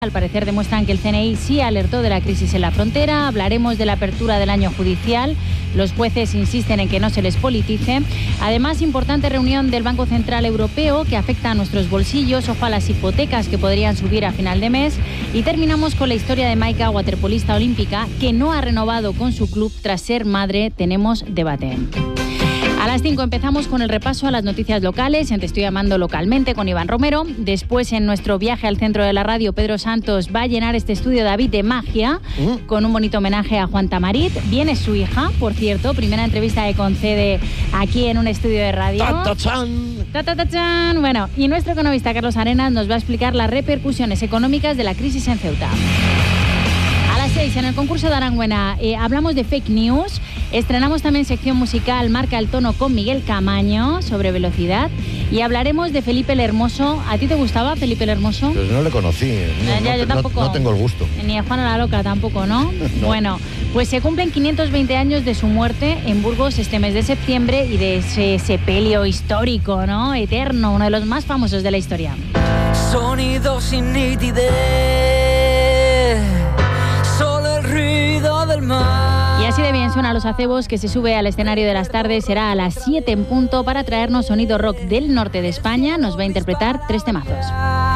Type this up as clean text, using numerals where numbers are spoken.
Al parecer demuestran que el CNI sí alertó de la crisis en la frontera. Hablaremos de la apertura del año judicial. Los jueces insisten en que no se les politice. Además, importante reunión del Banco Central Europeo que afecta a nuestros bolsillos. Ojo a las hipotecas que podrían subir a final de mes. Y terminamos con la historia de Maika, waterpolista olímpica, que no ha renovado con su club tras ser madre. Tenemos debate. A las 5 empezamos con el repaso a las noticias locales. Te estoy llamando localmente con Iván Romero. Después, en nuestro viaje al centro de la radio, Pedro Santos va a llenar este estudio David de magia con un bonito homenaje a Juan Tamarit. Viene su hija, por cierto, primera entrevista que concede aquí en un estudio de radio. ¡Ta-ta-ta-chan! Bueno, y nuestro economista Carlos Arenas nos va a explicar las repercusiones económicas de la crisis en Ceuta. A las 6, en el concurso de Aranguena, hablamos de fake news. Estrenamos también sección musical Marca el Tono con Miguel Camaño sobre velocidad. Y hablaremos de Felipe el Hermoso. ¿A ti te gustaba Felipe el Hermoso? Pues no le conocí. Yo tampoco. No tengo el gusto. Ni a Juana la Loca tampoco, ¿no? No. Bueno, pues se cumplen 520 años de su muerte en Burgos este mes de septiembre y de ese sepelio histórico, ¿no? Eterno, uno de los más famosos de la historia. Sonido sin nitidez, solo el ruido del mar. Y así de bien suena Los Acebos, que se sube al escenario de las tardes. Será a las 7 en punto para traernos sonido rock del norte de España. Nos va a interpretar 3 temazos.